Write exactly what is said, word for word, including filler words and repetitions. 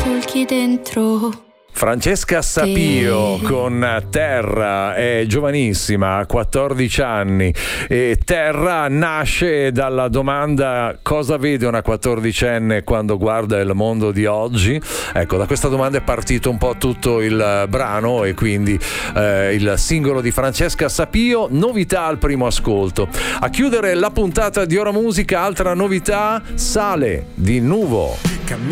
solchi dentro. Francesca Sapio con Terra, è giovanissima, ha quattordici anni e Terra nasce dalla domanda: cosa vede una quattordicenne quando guarda il mondo di oggi? Ecco, da questa domanda è partito un po' tutto il brano e quindi eh, il singolo di Francesca Sapio, novità al primo ascolto. A chiudere la puntata di Ora Musica, altra novità, Sale di Nuvo.